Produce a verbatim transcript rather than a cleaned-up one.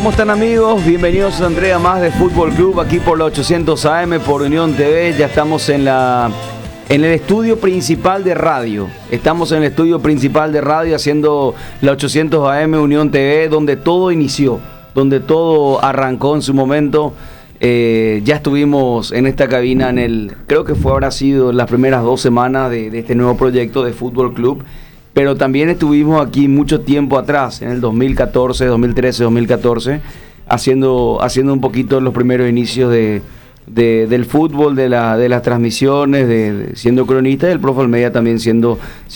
¿Cómo están, amigos? Bienvenidos a Andrea más de Fútbol Club, aquí por la ochocientos A M, por Unión T V. Ya estamos en la en el estudio principal de radio. Estamos en el estudio principal de radio haciendo la ochocientos A M Unión T V, donde todo inició, donde todo arrancó en su momento. Eh, ya estuvimos en esta cabina en el, creo que fue habrá sido las primeras dos semanas de, de este nuevo proyecto de Fútbol Club. Pero también estuvimos aquí mucho tiempo atrás, en el dos mil catorce, dos mil trece, dos mil catorce, haciendo, haciendo un poquito los primeros inicios de, de, del fútbol, de, la, de las transmisiones, de, de, siendo cronista, y el Profe Almeida también siendo,